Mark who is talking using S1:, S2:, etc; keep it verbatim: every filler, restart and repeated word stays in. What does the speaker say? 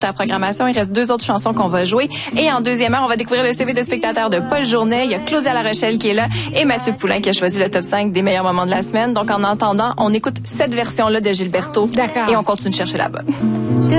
S1: Ta programmation, il reste deux autres chansons qu'on va jouer. Et en deuxième heure, on va découvrir le C V de spectateur de Paul Journet. Il y a Claudia La Rochelle qui est là et Mathieu Poulain qui a choisi le top cinq des meilleurs moments de la semaine. Donc, en entendant, on écoute cette version-là de Gilberto.
S2: D'accord.
S1: Et on continue de chercher la bonne.